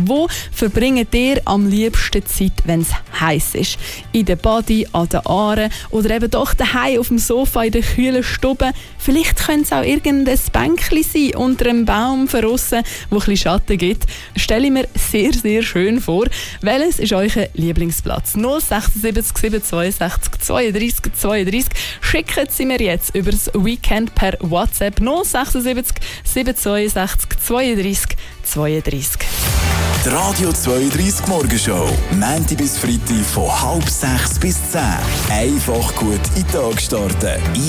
Wo verbringt ihr am liebsten Zeit, wenn es heiß ist? In der Body, an der Aare oder eben doch daheim auf dem Sofa in der kühlen Stube? Vielleicht könnte es auch irgendein Bänkchen sein unter einem Baum draussen, wo ein bisschen Schatten gibt. Stelle ich mir sehr, sehr schön vor. Welches ist euer Lieblingsplatz? 076 762 32 32. Schicken Sie mir jetzt über das Weekend per WhatsApp 076 762 32 32. Die Radio 32 Morgenshow. Montag bis Freitag von 5:30 bis 10. Einfach gut in den Tag starten.